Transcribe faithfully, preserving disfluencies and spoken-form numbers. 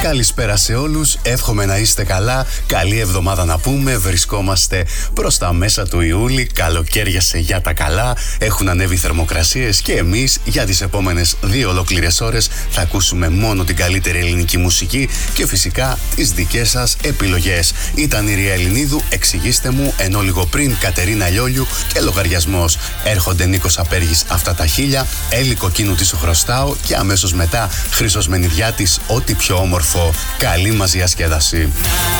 Καλησπέρα σε όλους, εύχομαι να είστε καλά. Καλή εβδομάδα να πούμε. Βρισκόμαστε προς τα μέσα του Ιούλη. Καλοκαίριασε για τα καλά. Έχουν ανέβει θερμοκρασίες και εμείς για τις επόμενες δύο ολόκληρες ώρες θα ακούσουμε μόνο την καλύτερη ελληνική μουσική και φυσικά τις δικές σας επιλογές. Ήταν η Ρία Ελληνίδου, εξηγήστε μου, ενώ λίγο πριν Κατερίνα Λιόλιου και λογαριασμός. Έρχονται Νίκος Απέργης, αυτά τα χίλια, Έλλη Κοκκίνου τι σου χρωστάω και αμέσως μετά Χρήστος Μενιδιάτης, ό,τι πιο όμορφο. Καλή μας διασκέδαση.